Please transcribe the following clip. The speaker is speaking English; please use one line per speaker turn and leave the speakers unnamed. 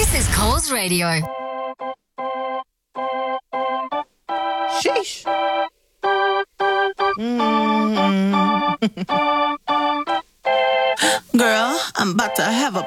This is Coles Radio.
Sheesh.
Girl, I'm about to have a